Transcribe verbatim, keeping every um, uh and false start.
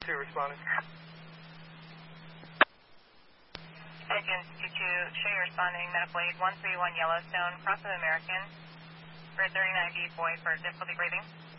two responding. Agent two two, show you responding, medical aid one three one Yellowstone, cross of American, for thirty-nine B boy for difficulty breathing.